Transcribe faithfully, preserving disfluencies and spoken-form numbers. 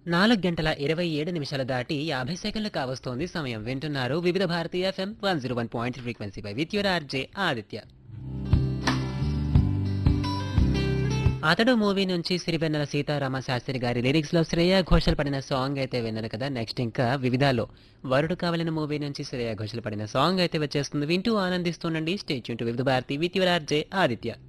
నాలుగు గంటల ఇరవై ఏడు నిమిషాలు దాటి యాభై సెకండ్లు కావస్తోంది సమయం. వింటున్నారు వివిధ భారతీయ FM one zero one point ఫ్రీక్వెన్సీపై with your RJ Aditya. అతడు మూవీ నుంచి సిరివెన్నెల సీతారామ శాస్త్రి గారి లిరిక్స్ లో శ్రేయా ఘోషల్ పడిన సాంగ్ అయితే విన్నారు కదా. నెక్స్ట్ ఇంకా వివిధాలో వరుడు కావాలని మూవీ నుంచి శ్రేయా ఘోషల్ పడిన సాంగ్ అయితే వచ్చేస్తుంది. వింటూ ఆనందిస్తుండండి. స్టే ట్యూన్ టు వివిధ Bharati with your RJ Aditya.